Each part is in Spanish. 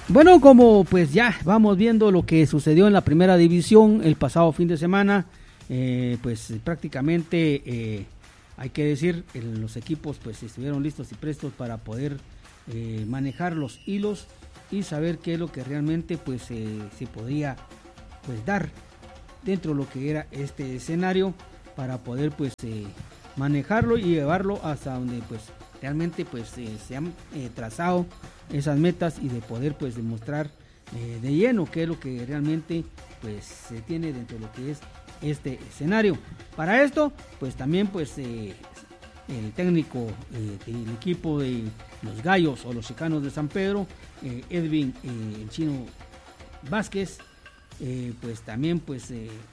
Bueno, como pues ya vamos viendo lo que sucedió en la primera división el pasado fin de semana, pues prácticamente hay que decir, los equipos pues estuvieron listos y prestos para poder manejar los hilos y saber qué es lo que realmente pues se podía pues dar dentro de lo que era este escenario para poder pues manejarlo y llevarlo hasta donde pues realmente pues se han trazado esas metas y de poder pues demostrar de lleno qué es lo que realmente pues se tiene dentro de lo que es este escenario. Para esto pues también pues el técnico del equipo de los Gallos o los Chicanos de San Pedro, Edwin el Chino Vázquez, pues también pues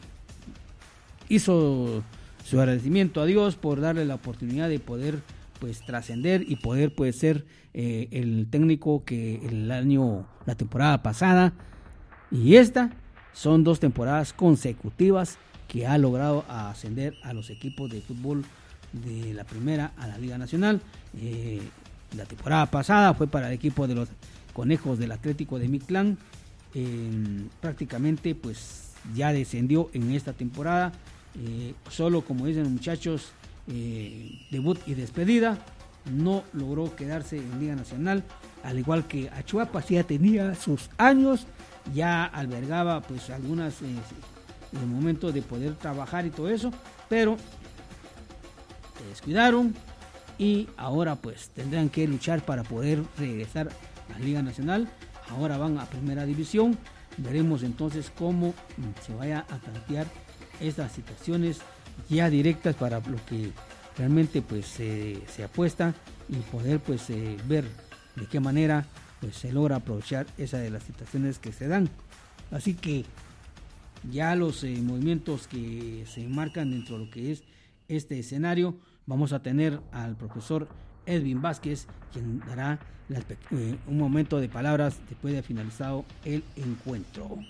hizo su agradecimiento a Dios por darle la oportunidad de poder pues trascender y poder pues ser el técnico que la temporada pasada y esta son 2 temporadas consecutivas que ha logrado ascender a los equipos de fútbol de la primera a la Liga Nacional. La temporada pasada fue para el equipo de los Conejos del Atlético de Mictlán. Prácticamente pues ya descendió en esta temporada. Solo, como dicen los muchachos, debut y despedida, no logró quedarse en Liga Nacional, al igual que Achuapas ya tenía sus años, ya albergaba pues algunas momentos de poder trabajar y todo eso, pero se descuidaron y ahora pues tendrán que luchar para poder regresar a Liga Nacional. Ahora van a Primera División, veremos entonces cómo se vaya a plantear estas situaciones ya directas para lo que realmente pues se apuesta y poder pues ver de qué manera pues se logra aprovechar esa de las situaciones que se dan. Así que ya los movimientos que se marcan dentro de lo que es este escenario, vamos a tener al profesor Edwin Vázquez, quien dará un momento de palabras después de finalizado el encuentro.